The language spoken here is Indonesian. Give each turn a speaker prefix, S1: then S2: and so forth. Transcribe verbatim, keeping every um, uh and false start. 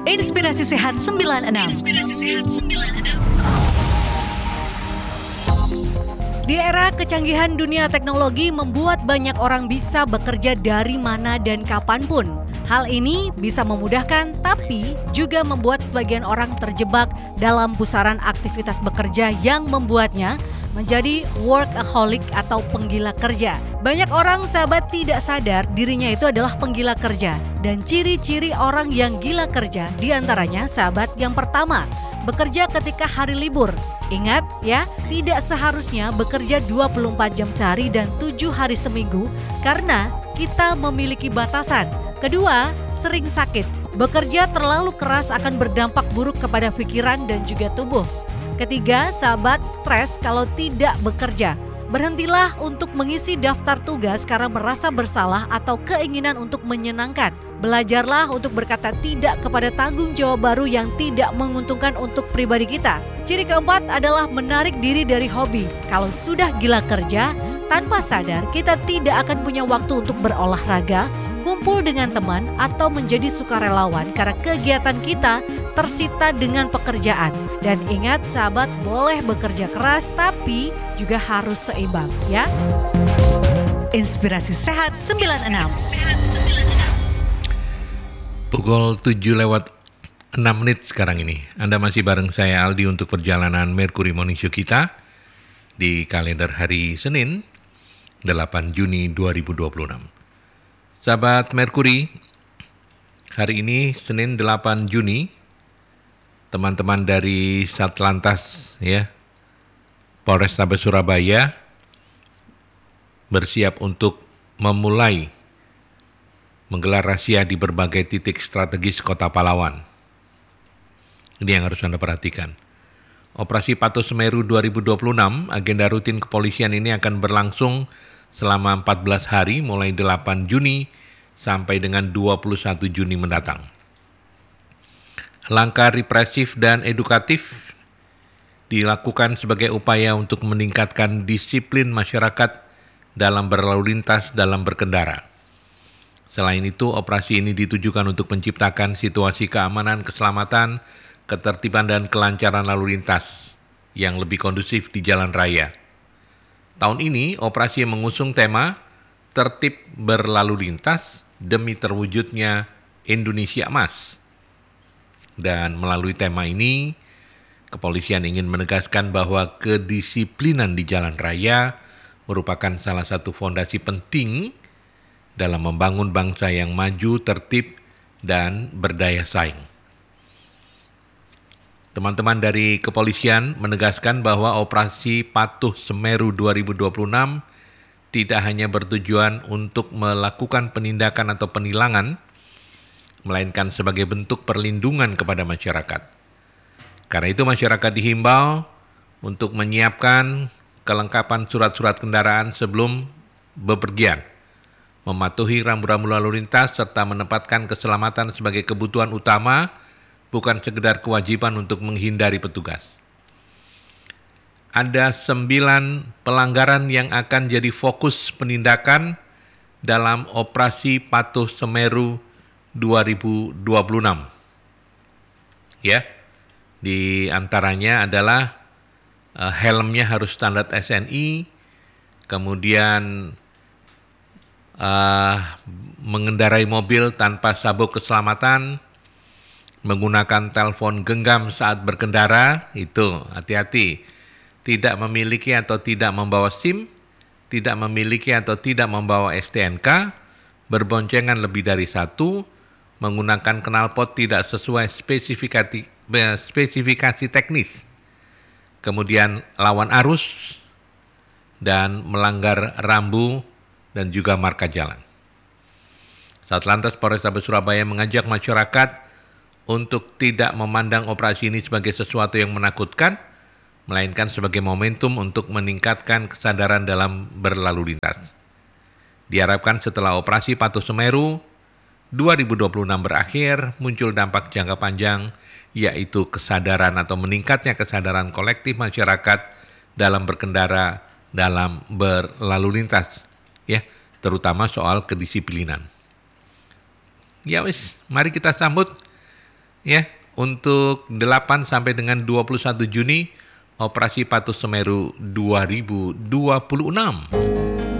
S1: Inspirasi Sehat sembilan enam. Inspirasi Sehat sembilan enam. Di era kecanggihan dunia teknologi membuat banyak orang bisa bekerja dari mana dan kapanpun. Hal ini bisa memudahkan tapi juga membuat sebagian orang terjebak dalam pusaran aktivitas bekerja yang membuatnya menjadi workaholic atau penggila kerja. Banyak orang sahabat tidak sadar dirinya itu adalah penggila kerja. Dan ciri-ciri orang yang gila kerja diantaranya sahabat yang pertama, bekerja ketika hari libur. Ingat ya, tidak seharusnya bekerja dua puluh empat jam sehari dan tujuh hari seminggu karena kita memiliki batasan. Kedua, sering sakit. Bekerja terlalu keras akan berdampak buruk kepada pikiran dan juga tubuh. Ketiga, sahabat, stres kalau tidak bekerja. Berhentilah untuk mengisi daftar tugas karena merasa bersalah atau keinginan untuk menyenangkan. Belajarlah untuk berkata tidak kepada tanggung jawab baru yang tidak menguntungkan untuk pribadi kita. Ciri keempat adalah menarik diri dari hobi. Kalau sudah gila kerja, tanpa sadar kita tidak akan punya waktu untuk berolahraga, kumpul dengan teman, atau menjadi sukarelawan karena kegiatan kita tersita dengan pekerjaan. Dan ingat sahabat, boleh bekerja keras tapi juga harus seimbang ya. Inspirasi Sehat sembilan enam.
S2: Pukul tujuh lewat enam menit sekarang ini. Anda masih bareng saya Aldi untuk perjalanan Mercury Morning Show kita di kalender hari Senin delapan Juni dua ribu dua puluh enam. Sahabat Mercury, hari ini Senin delapan Juni, teman-teman dari Satlantas ya, Polrestabes Surabaya bersiap untuk memulai menggelar razia di berbagai titik strategis Kota Pahlawan. Ini yang harus Anda perhatikan. Operasi Patuh Semeru dua ribu dua puluh enam, agenda rutin kepolisian ini akan berlangsung selama empat belas hari mulai delapan Juni sampai dengan dua puluh satu Juni mendatang. Langkah represif dan edukatif dilakukan sebagai upaya untuk meningkatkan disiplin masyarakat dalam berlalu lintas dalam berkendara. Selain itu, operasi ini ditujukan untuk menciptakan situasi keamanan, keselamatan, ketertiban, dan kelancaran lalu lintas yang lebih kondusif di jalan raya. Tahun ini, operasi mengusung tema Tertib Berlalu Lintas demi terwujudnya Indonesia Emas. Dan melalui tema ini, kepolisian ingin menegaskan bahwa kedisiplinan di jalan raya merupakan salah satu fondasi penting dalam membangun bangsa yang maju, tertib, dan berdaya saing. Teman-teman dari kepolisian menegaskan bahwa operasi Patuh Semeru dua ribu dua puluh enam tidak hanya bertujuan untuk melakukan penindakan atau penilangan, melainkan sebagai bentuk perlindungan kepada masyarakat. Karena itu masyarakat dihimbau untuk menyiapkan kelengkapan surat-surat kendaraan sebelum bepergian, mematuhi rambu-rambu lalu lintas, serta menempatkan keselamatan sebagai kebutuhan utama, bukan sekedar kewajiban untuk menghindari petugas. Ada sembilan pelanggaran yang akan jadi fokus penindakan dalam operasi Patuh Semeru dua ribu dua puluh enam. Ya, di antaranya adalah uh, helmnya harus standar S N I, kemudian Uh, mengendarai mobil tanpa sabuk keselamatan, menggunakan telepon genggam saat berkendara, itu hati-hati. Tidak memiliki atau tidak membawa SIM, tidak memiliki atau tidak membawa S T N K, berboncengan lebih dari satu, menggunakan knalpot tidak sesuai spesifikasi, spesifikasi teknis, kemudian lawan arus, dan melanggar rambu dan juga marka jalan. Satlantas Polrestabes Surabaya mengajak masyarakat untuk tidak memandang operasi ini sebagai sesuatu yang menakutkan, melainkan sebagai momentum untuk meningkatkan kesadaran dalam berlalu lintas. Diharapkan setelah operasi Patuh Semeru dua ribu dua puluh enam berakhir, muncul dampak jangka panjang, yaitu kesadaran atau meningkatnya kesadaran kolektif masyarakat dalam berkendara, dalam berlalu lintas. Ya, terutama soal kedisiplinan. Ya wis, mari kita sambut ya untuk delapan sampai dengan dua puluh satu Juni Operasi Patuh Semeru dua ribu dua puluh enam.